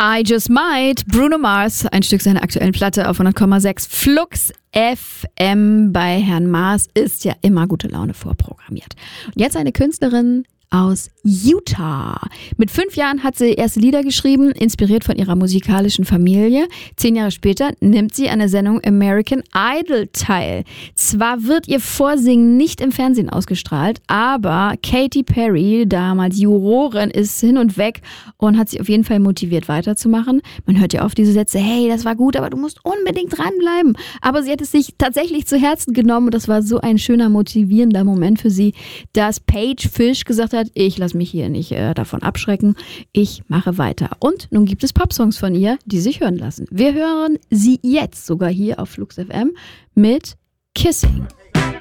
I Just Might, Bruno Mars, ein Stück seiner aktuellen Platte auf 100,6 Flux FM. Bei Herrn Mars ist ja immer gute Laune vorprogrammiert. Und jetzt eine Künstlerin aus Utah. Mit 5 Jahren hat sie erste Lieder geschrieben, inspiriert von ihrer musikalischen Familie. 10 Jahre später nimmt sie an der Sendung American Idol teil. Zwar wird ihr Vorsingen nicht im Fernsehen ausgestrahlt, aber Katy Perry, damals Jurorin, ist hin und weg und hat sie auf jeden Fall motiviert weiterzumachen. Man hört ja oft diese Sätze, hey, das war gut, aber du musst unbedingt dranbleiben. Aber sie hat es sich tatsächlich zu Herzen genommen und das war so ein schöner, motivierender Moment für sie, dass Paige Fish gesagt hat, ich lasse mich hier nicht davon abschrecken, ich mache weiter. Und nun gibt es Popsongs von ihr, die sich hören lassen. Wir hören sie jetzt sogar hier auf Flux FM mit Kissing.